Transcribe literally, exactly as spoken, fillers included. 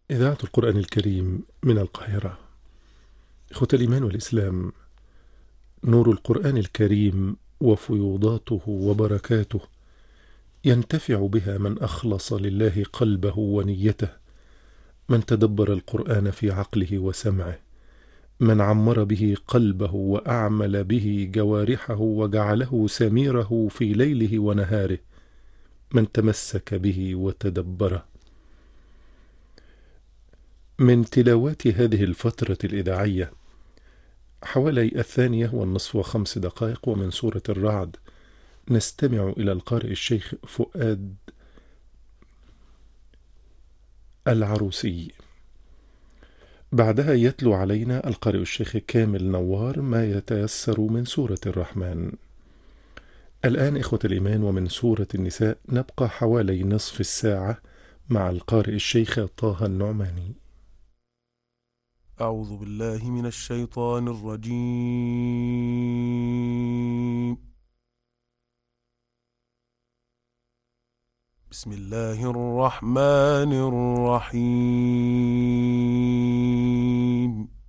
إذاعة القرآن الكريم من القاهرة. إخوة الإيمان والإسلام، نور القرآن الكريم وفيوضاته وبركاته ينتفع بها من أخلص لله قلبه ونيته، من تدبر القرآن في عقله وسمعه، من عمر به قلبه وأعمل به جوارحه وجعله سميره في ليله ونهاره، من تمسك به وتدبره. من تلاوات هذه الفترة الإذاعية حوالي الثانية والنصف وخمس دقائق ومن سورة الرعد، نستمع إلى القارئ الشيخ فؤاد العروسي. بعدها يتلو علينا القارئ الشيخ كامل نوار ما يتيسر من سورة الرحمن. الآن إخوة الإيمان، ومن سورة النساء نبقى حوالي نصف الساعة مع القارئ الشيخ طه النعماني. أعوذ بالله من الشيطان الرجيم. بسم الله الرحمن الرحيم.